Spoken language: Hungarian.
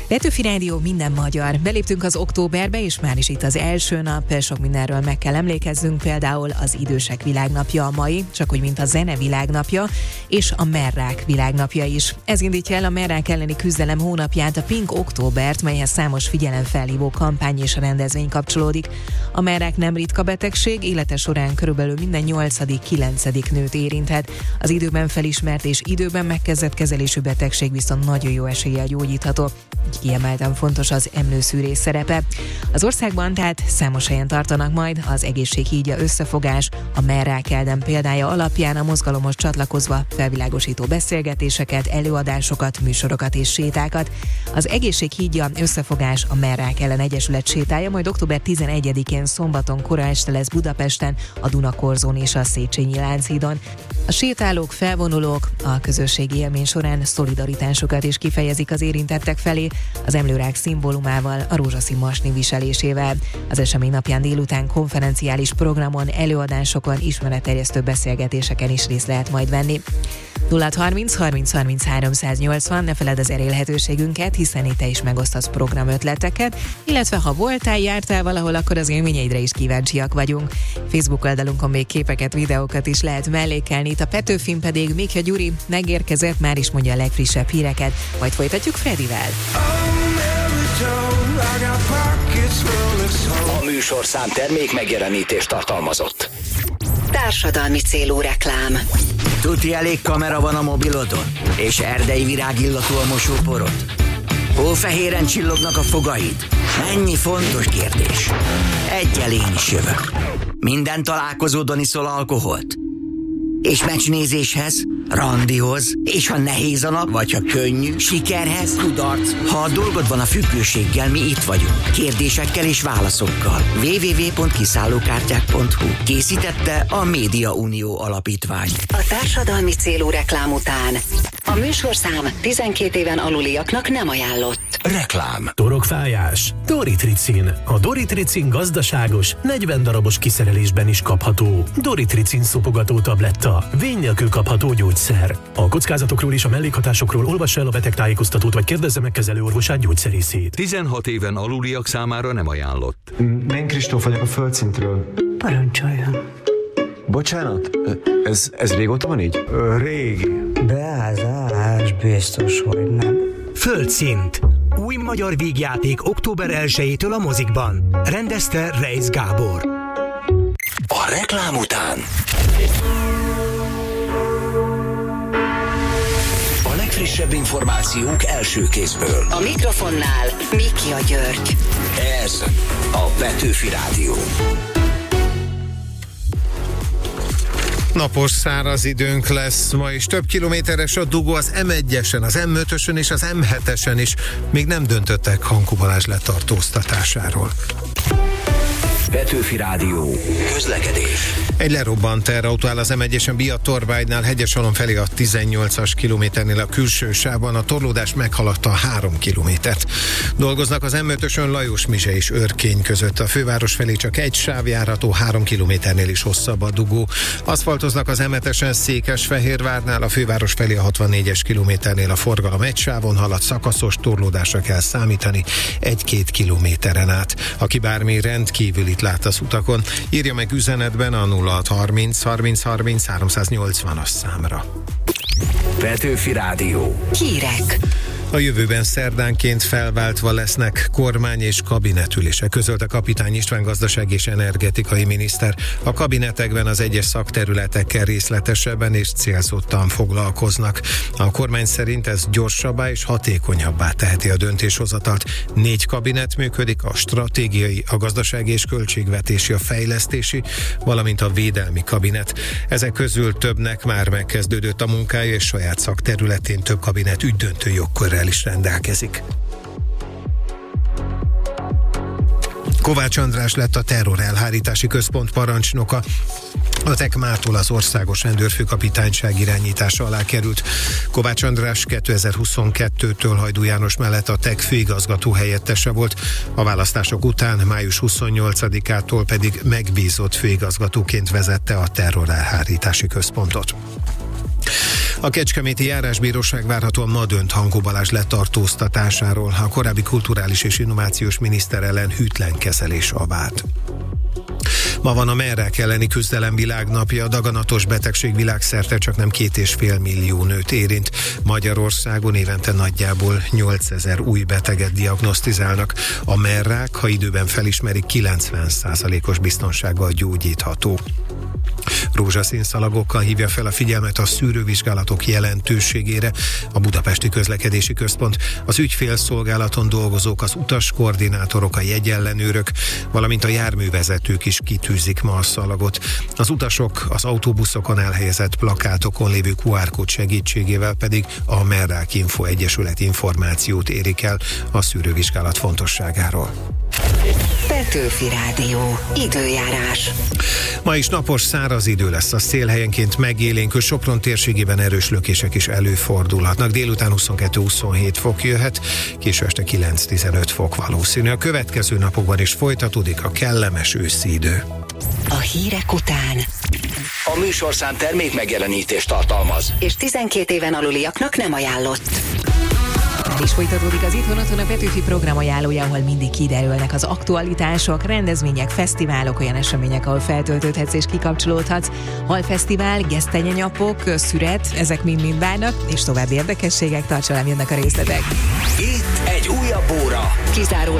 Petőfi Rádió, minden magyar. Beléptünk az októberbe, és már is itt az első nap. Sok mindenről meg kell emlékezzünk, például az idősek világnapja a mai, csak hogy mint a zene világnapja, és a merrák világnapja is. Ez indítja el a merrák elleni küzdelem hónapját, a Pink Októbert, melyhez számos figyelemfelhívó kampány és rendezvény kapcsolódik. A merrák nem ritka betegség, élete során körülbelül minden 8.-9. nőt érinthet. Az időben felismert és időben megkezdett kezelésű betegség viszont nagyon jó eséllyel gyógyítható. Kiemelten fontos az emlőszűrés szerepe. Az országban tehát számos helyen tartanak majd az egészséghídja összefogás, a merrák ellen példája alapján a mozgalomhoz csatlakozva felvilágosító beszélgetéseket, előadásokat, műsorokat és sétákat. Az egészséghídja összefogás a Merrák ellen egyesület sétája majd október 11-én szombaton kora este lesz Budapesten, a Dunakorzón és a Széchenyi Lánchídon. A sétálók, felvonulók a közösségi élmény során szolidaritásukat is kifejezik az érintettek felé, az emlőrák szimbólumával, a rózsaszín masni viselésével. Az esemény napján délután konferenciális programon, előadásokon, ismeretterjesztő beszélgetéseken is részt lehet majd venni. 0-30 30 30 380, ne feledd az elérhetőségünket, hiszen itt te is megosztasz programötleteket, illetve ha voltál, jártál valahol, akkor az élményeidre is kíváncsiak vagyunk. Facebook oldalunkon még képeket, videókat is lehet mellékelni, itt a Petőfin pedig Mikja Gyuri megérkezett, már is mondja a legfrissebb híreket, majd folytatjuk Fredivel. A műsorszám termék megjelenítést tartalmazott. Társadalmi célú reklám. Tuti elég kamera van a mobilodon? És erdei virágillatú a mosóporod? Hófehéren csillognak a fogaid? Mennyi fontos kérdés. Egyel én is jövök. Minden találkozódon iszol alkoholt? És meccsnézéshez, randihoz, és ha nehéz a nap, vagy ha könnyű, sikerhez, kudarc. Ha a dolgod van a függőséggel, mi itt vagyunk. Kérdésekkel és válaszokkal. www.kiszállókártyák.hu. Készítette a Média Unió Alapítvány. A társadalmi célú reklám után a műsorszám 12 éven aluliaknak nem ajánlott. Reklám. Torokfájás? Doritricin. A Doritricin gazdaságos, 40 darabos kiszerelésben is kapható. Doritricin szopogató tabletta. Vény nélkül kapható gyógyszer. A kockázatokról és a mellékhatásokról olvassa el a betegtájékoztatót, vagy kérdezze meg kezelőorvosát, gyógyszerészét. 16 éven aluliak számára nem ajánlott. Én Kristóf vagyok a Földszintről. Parancsoljon. Bocsánat, ez régóta van így? Régi. Beázás, biztos, hogy nem. Földszint. Új magyar vígjáték október 1-től a mozikban. Rendezte Reisz Gábor. A reklám után a legfrissebb információk első kézből. A mikrofonnál Mikja György. Ez a Petőfi Rádió. Napos, száraz időnk lesz ma is. Több kilométeres a dugó az M1-esen, az M5-ösön és az M7-esen is. Még nem döntöttek Hankó Balázs letartóztatásáról. Petőfi Rádió. Közlekedés. Egy lerobbant terrautó áll az M1-esen Biatorbágynál, Hegyesalom felé a 18-as kilométernél a külső sávban, a torlódás meghaladta a 3 kilométert. Dolgoznak az M5-ösön Lajos-Mizse és Örkény között. A főváros felé csak egy sáv járható, 3 kilométernél is hosszabb a dugó. Aszfaltoznak az M7-esen Székesfehérvárnál, a főváros felé a 64-es kilométernél a forgalom egy sávon halad, szakaszos torlódásra kell számítani 1-2 kilométeren át. Aki bármi rendkívüli lát az utakon, írja meg üzenetben a 0630 30 30 380-as számra. Petőfi Rádió. Hírek. A jövőben szerdánként felváltva lesznek kormány és kabinetülése, közölte Kapitány István gazdasági és energetikai miniszter. A kabinetekben az egyes szakterületekkel részletesebben és célzottan foglalkoznak. A kormány szerint ez gyorsabbá és hatékonyabbá teheti a döntéshozatalt. 4 kabinet működik, a stratégiai, a gazdasági és költségvetési, a fejlesztési, valamint a védelmi kabinet. Ezek közül többnek már megkezdődött a munkája, és saját szakterületén több kabinet ügydöntő jogkörrel is rendelkezik. Kovács András lett a terrorelhárítási központ parancsnoka. A TEKMÁ-tól az országos rendőrfőkapitányság irányítása alá került. Kovács András 2022-től Hajdú János mellett a TEK főigazgató helyettese volt. A választások után május 28-ától pedig megbízott főigazgatóként vezette a terrorelhárítási központot. A kecskeméti járásbíróság várhatóan ma dönt Hankó Balázs letartóztatásáról. A korábbi kulturális és innovációs miniszter ellen hűtlen kezelés a vád. Ma van a merrák elleni küzdelem világnapja, a daganatos betegség világszerte csak nem 2,5 millió nőt érint. Magyarországon évente nagyjából 8000 új beteget diagnosztizálnak. A merrák, ha időben felismerik, 90%-os biztonsággal gyógyítható. Rózsaszín szalagokkal hívja fel a figyelmet a szűrővizsgálatok jelentőségére a Budapesti Közlekedési Központ. Az ügyfélszolgálaton dolgozók, az utaskoordinátorok, a jegyellenőrök, valamint a járművezetők is kitűzik ma a szalagot. Az utasok az autóbuszokon elhelyezett plakátokon lévő QR-kód segítségével pedig a Merrák Info Egyesület információt érik el a szűrővizsgálat fontosságáról. Petőfi Rádió. Időjárás. Ma is napos, száraz idő lesz, a szél helyenként megélénkül, Sopron térségében erős lökések is előfordulhatnak. Délután 22-27 fok jöhet, késő este 9-15 fok valószínű. A következő napokban is folytatódik a kellemes őszi idő. A hírek után A műsorszám termék megjelenítést tartalmaz, és 12 éven aluliaknak nem ajánlott. És folytatódik az Itthon Otthon, a Petőfi program ajánlója, ahol mindig kiderülnek az aktualitások, rendezvények, fesztiválok, olyan események, ahol feltöltődhetsz és kikapcsolódhatsz. Halfesztivál, gesztenyenyapok, szüret, ezek mind-mind várnak, és további érdekességek, tarts velem, jönnek a részletek. itt egy újabb óra. Kizárólag